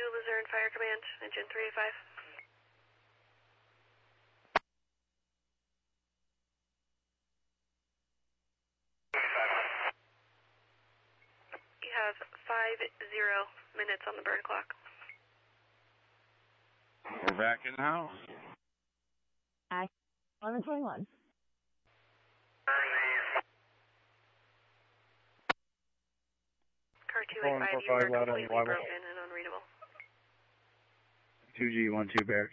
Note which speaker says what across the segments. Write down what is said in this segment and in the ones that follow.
Speaker 1: Luzerne Fire Command, engine 385. You have 50 minutes on the burn clock.
Speaker 2: We're back in the house.
Speaker 3: 1121.
Speaker 1: Car 285, you are completely broken and unreadable.
Speaker 4: 2G12 barracks.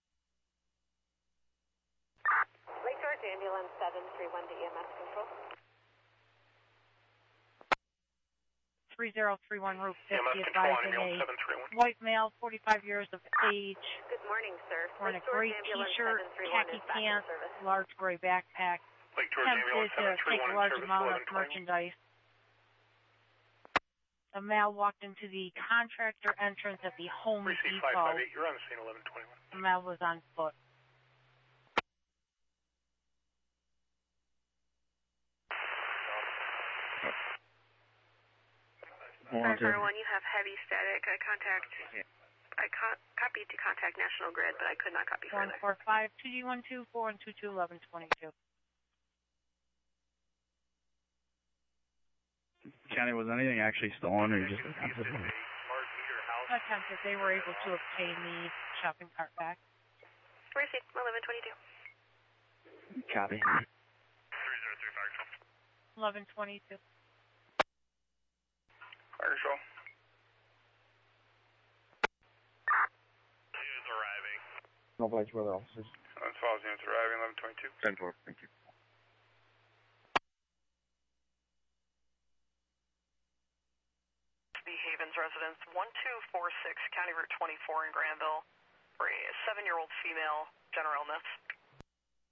Speaker 1: Lake George Ambulance 731 to EMS control.
Speaker 3: 3031 Route 50 advising a white male, 45 years of age.
Speaker 1: Good morning, sir.
Speaker 3: Wearing a gray t-shirt, khaki pants, large gray backpack. Attempted to take a large amount of merchandise. The male walked into the contractor entrance at the Home Depot.
Speaker 5: You're on the scene 1121.
Speaker 3: The male was on foot.
Speaker 1: Fire 1, you have heavy static. I copied to contact National Grid, but I could not copy further.
Speaker 3: 145 2G12 422 1122.
Speaker 4: County, was anything actually stolen or just attempted?
Speaker 3: Attempted. They were able to obtain the shopping cart back.
Speaker 1: Receipt 1122.
Speaker 4: Copy.
Speaker 3: 1122.
Speaker 5: Fire control. Units arriving.
Speaker 4: No place for the officers.
Speaker 5: That's falls units arriving 1122.
Speaker 4: 10-4, thank you.
Speaker 6: The Havens residence, 1246 County Route 24 in Granville, for a 7-year-old female, general illness.